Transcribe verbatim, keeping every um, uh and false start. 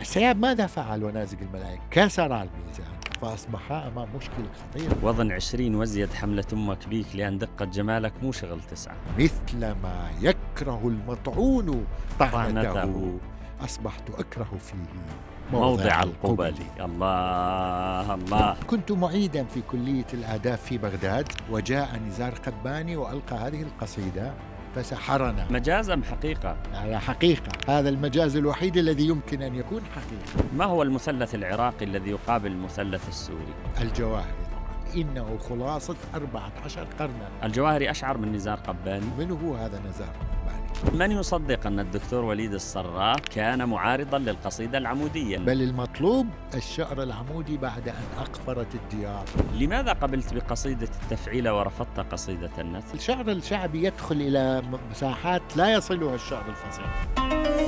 السياب ماذا فعل ونازق الملائكة؟ كسر الميزان، فأصبحا أمام مشكلة خطيرة. وضن عشرين وزيد حملة أمك بيك، لأن دقة جمالك مو شغل تسعة. مثل ما يكره المطعون طعنته، طعنته أصبحت أكره فيه موضع, موضع القبل. القبل. الله الله. كنت معيدا في كلية الآداب في بغداد، وجاء نزار قباني وألقى هذه القصيدة فسحرنا. مجاز أم حقيقة؟ على حقيقة، هذا المجاز الوحيد الذي يمكن أن يكون حقيقة. ما هو المثلث العراقي الذي يقابل المثلث السوري؟ الجواهري طبعا، إنه خلاصة أربعة عشر قرنا. الجواهري أشعر من نزار قباني. من هو هذا نزار قباني؟ من يصدق أن الدكتور وليد الصراف كان معارضا للقصيدة العمودية؟ بل المطلوب الشعر العمودي بعد أن أقفرت الديار. لماذا قبلت بقصيدة التفعيل ورفضت قصيدة النثر؟ الشعر الشعبي يدخل إلى مساحات لا يصلها الشعر الفصيح.